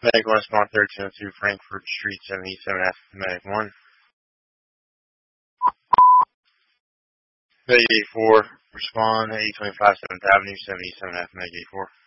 Medic 1, respond 1302 Frankfurt Street, 77 after Medic 1. Medic 84, respond 825 7th Avenue, 77 after Medic 84.